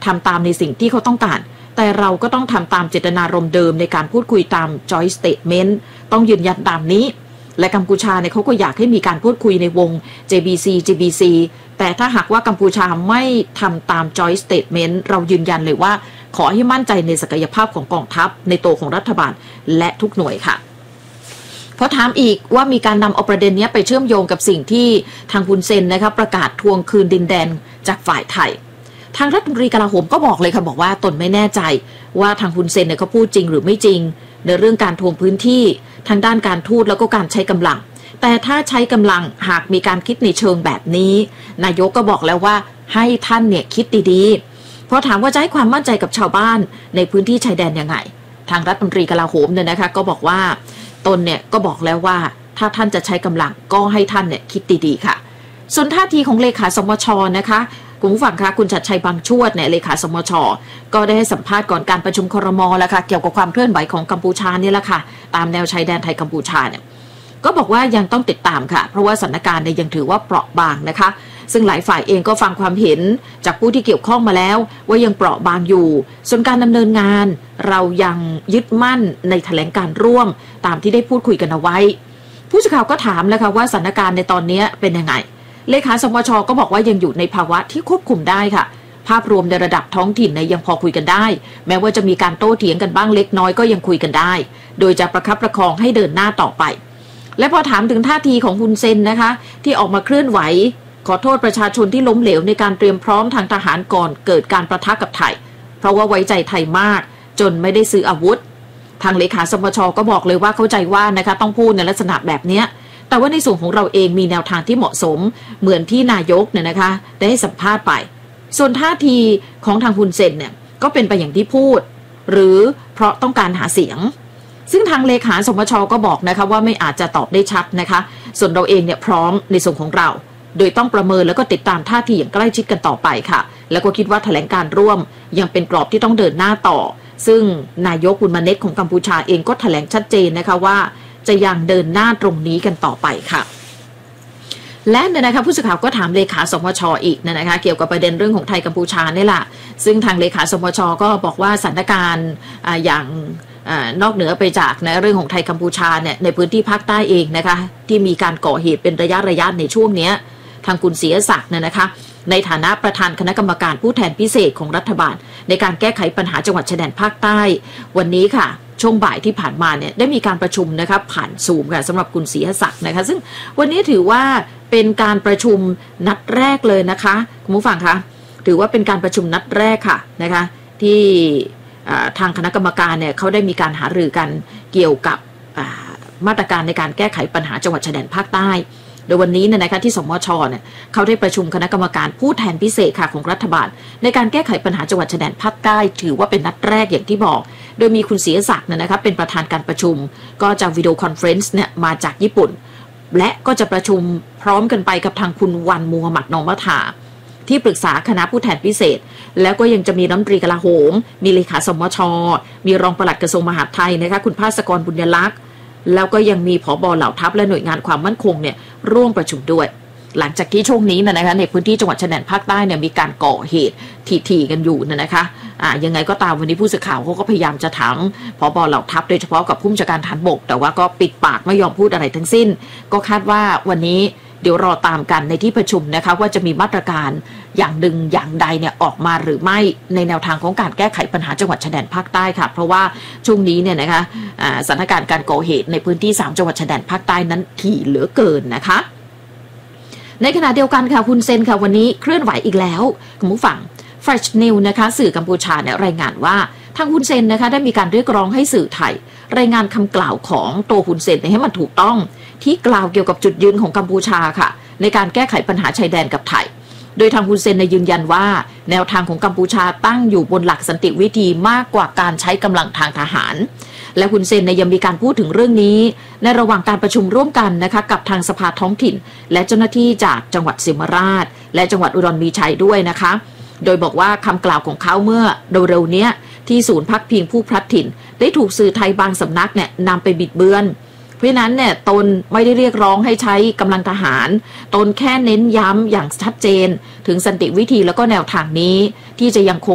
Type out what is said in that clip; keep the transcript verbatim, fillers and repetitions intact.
ทำตามในสิ่งที่เขาต้องการแต่เราก็ต้องทำตามเจตนารมณ์เดิมในการพูดคุยตาม Joint Statement ต้องยืนยันตามนี้และกัมพูชาเนี่ยเขาก็อยากให้มีการพูดคุยในวง เจ บี ซี จี บี ซี แต่ถ้าหากว่ากัมพูชาไม่ทำตาม Joint Statement เรายืนยันเลยว่าขอให้มั่นใจในศักยภาพของกองทัพในตัวของรัฐบาลและทุกหน่วยค่ะเพราะถามอีกว่ามีการนำเอาประเด็นนี้ไปเชื่อมโยงกับสิ่งที่ทางฮุนเซนนะคะประกาศทวงคืนดินแดนจากฝ่ายไทยทางรัฐมนตรีกลาโหมก็บอกเลยค่ะบอกว่าตนไม่แน่ใจว่าทางฮุนเซนเนี่ยเขาพูดจริงหรือไม่จริงในเรื่องการทวงพื้นที่ทางด้านการทูตแล้วก็การใช้กำลังแต่ถ้าใช้กำลังหากมีการคิดในเชิงแบบนี้นายกก็บอกแล้วว่าให้ท่านเนี่ยคิดดีๆเพราะถามว่าจะให้ความมั่นใจกับชาวบ้านในพื้นที่ชายแดนยังไงทางรัฐมนตรีกลาโหมเนี่ยนะคะก็บอกว่าตนเนี่ยก็บอกแล้วว่าถ้าท่านจะใช้กำลังก็ให้ท่านเนี่ยคิดดีๆค่ะส่วนท่าทีของเลขาสมชนะคะคุณผู้ฟังคะคุณชัดชัยบางชวดเนี่ยเลขาสมชก็ได้ให้สัมภาษณ์ก่อนการประชุมครม.แล้วค่ะเกี่ยวกับความเคลื่อนไหวของกัมพูชานี่แหละค่ะตามแนวชายแดนไทยกัมพูชาเนี่ยก็บอกว่ายังต้องติดตามค่ะเพราะว่าสถานการณ์เนี่ยยังถือว่าเปราะบางนะคะซึ่งหลายฝ่ายเองก็ฟังความเห็นจากผู้ที่เกี่ยวข้องมาแล้วว่ายังเปราะบางอยู่ส่วนการดำเนินงานเรายังยึดมั่นในแถลงการร่วมตามที่ได้พูดคุยกันเอาไว้ผู้สื่อข่าวก็ถามแล้วค่ะว่าสถานการณ์ในตอนนี้เป็นยังไงเลขาสมชก็บอกว่ายังอยู่ในภาวะที่ควบคุมได้ค่ะภาพรวมในระดับท้องถิ่นเนี่ยยังพอคุยกันได้แม้ว่าจะมีการโต้เถียงกันบ้างเล็กน้อยก็ยังคุยกันได้โดยจะประคับประคองให้เดินหน้าต่อไปและพอถามถึงท่าทีของฮุนเซนนะคะที่ออกมาเคลื่อนไหวขอโทษประชาชนที่ล้มเหลวในการเตรียมพร้อมทางทหารก่อนเกิดการประทะกับไทยเพราะว่าไว้ใจไทยมากจนไม่ได้ซื้ออาวุธทางเลขาสมชก็บอกเลยว่าเข้าใจว่านะคะต้องพูดในลักษณะแบบนี้แต่ว่าในส่วนของเราเองมีแนวทางที่เหมาะสมเหมือนที่นายกเนี่ยนะคะได้ให้สัมภาษณ์ไปส่วนท่าทีของทางฮุนเซนเนี่ยก็เป็นไปอย่างที่พูดหรือเพราะต้องการหาเสียงซึ่งทางเลขาสมชก็บอกนะคะว่าไม่อาจจะตอบได้ชัดนะคะส่วนเราเองเนี่ยพร้อมในส่วนของเราโดยต้องประเมินแล้วก็ติดตามท่าทีอย่างใกล้ชิดกันต่อไปค่ะแล้วก็คิดว่าแถลงการร่วมยังเป็นกรอบที่ต้องเดินหน้าต่อซึ่งนายกบุญมาเน็ตของกัมพูชาเองก็แถลงชัดเจนนะคะว่าจะยังเดินหน้าตรงนี้กันต่อไปค่ะและเนี่ยนะคะผู้สื่อข่าวก็ถามเลขาสมชอีกนะคะเกี่ยวกับประเด็นเรื่องของไทยกัมพูชานี่แหละซึ่งทางเลขาสมชก็บอกว่าสถานการณ์อย่างนอกเหนือไปจากในเรื่องของไทยกัมพูชาเนี่ยในพื้นที่ภาคใต้เองนะคะที่มีการก่อเหตุเป็นระยะระยะในช่วงนี้ทางคุณเสียศักดิ์เนี่ยนะคะในฐานะประธานคณะกรรมการผู้แทนพิเศษของรัฐบาลในการแก้ไขปัญหาจังหวัดชายแดนภาคใต้วันนี้ค่ะช่วงบ่ายที่ผ่านมาเนี่ยได้มีการประชุมนะคะผ่านซูมค่ะสำหรับคุณศรีศักดิ์นะคะซึ่งวันนี้ถือว่าเป็นการประชุมนัดแรกเลยนะคะคุณผู้ฟังคะถือว่าเป็นการประชุมนัดแรกค่ะนะคะที่ทางคณะกรรมการเนี่ยเขาได้มีการหารือกันเกี่ยวกับมาตรการในการแก้ไขปัญหาจังหวัดชายแดนภาคใต้โดยวันนี้เนี่ยนะคะที่สมชเนี่ยเขาได้ประชุมคณะกรรมการผู้แทนพิเศษค่ะของรัฐบาลในการแก้ไขปัญหาจังหวัดชายแดนภาคใต้ถือว่าเป็นนัดแรกอย่างที่บอกโดยมีคุณศรีศักดิ์เนี่ยนะคะเป็นประธานการประชุมก็จะวิดีโอคอนเฟรนซ์เนี่ยมาจากญี่ปุ่นและก็จะประชุมพร้อมกันไปกับทางคุณวันมูฮัมหมัดนอมัทาที่ปรึกษาคณะผู้แทนพิเศษแล้วก็ยังจะมีรัฐมนตรีกลาโหมมีเลขาสมชมีรองปลัดกระทรวงมหาดไทยนะคะคุณภาสกรบุญยลักษณ์แล้วก็ยังมีผบ.เหล่าทัพและหน่วยงานความมั่นคงเนี่ยร่วมประชุมด้วยหลังจากที่ช่วงนี้นะคะในพื้นที่จังหวัดชายแดนภาคใต้เนี่ยมีการก่อเหตุถี่ๆกันอยู่นะคะอ่ายังไงก็ตามวันนี้ผู้สื่อข่าวเขาก็พยายามจะถามผบ.เหล่าทัพโดยเฉพาะกับผู้บัญชาการฐานบกแต่ว่าก็ปิดปากไม่ยอมพูดอะไรทั้งสิ้นก็คาดว่าวันนี้เดี๋ยวรอตามกันในที่ประชุมนะคะว่าจะมีมาตรการอย่างหนึ่งอย่างใดเนี่ยออกมาหรือไม่ในแนวทางของการแก้ไขปัญหาจังหวัดชายแดนภาคใต้ค่ะเพราะว่าช่วงนี้เนี่ยนะคะสถานการณ์การก่อเหตุในพื้นที่สามจังหวัดชายแดนภาคใต้นั้นถี่เหลือเกินนะคะในขณะเดียวกันค่ะฮุนเซนค่ะวันนี้เคลื่อนไหวอีกแล้วคุณผู้ฟัง Fresh News นะคะสื่อกัมพูชาเนี่ยรายงานว่าทางฮุนเซนนะคะได้มีการเรียกร้องให้สื่อไทยรายงานคำกล่าวของตัวฮุนเซนให้มันถูกต้องที่กล่าวเกี่ยวกับจุดยืนของกัมพูชาค่ะในการแก้ไขปัญหาชายแดนกับไทยโดยทางฮุนเซนยืนยันว่าแนวทางของกัมพูชาตั้งอยู่บนหลักสันติวิธีมากกว่าการใช้กำลังทางทหารและฮุนเซนยังมีการพูดถึงเรื่องนี้ในระหว่างการประชุมร่วมกันนะคะกับทางสภาท้องถิ่นและเจ้าหน้าที่จากจังหวัดสิมราชและจังหวัดอุดรมีชัยด้วยนะคะโดยบอกว่าคำกล่าวของเขาเมื่อเร็วๆนี้ที่ศูนย์พักพิงผู้พลัดถิ่นได้ถูกสื่อไทยบางสำนักเนี่ยนำไปบิดเบือนเพราะนั้นเนี่ยตนไม่ได้เรียกร้องให้ใช้กำลังทหารตนแค่เน้นย้ำอย่างชัดเจนถึงสันติวิธีแล้วก็แนวทางนี้ที่จะยังคง